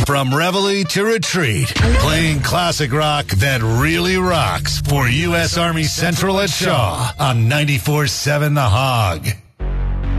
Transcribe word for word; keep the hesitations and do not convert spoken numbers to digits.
From Reveille to Retreat, playing classic rock that really rocks for U S Army Central at Shaw on ninety-four seven The Hog.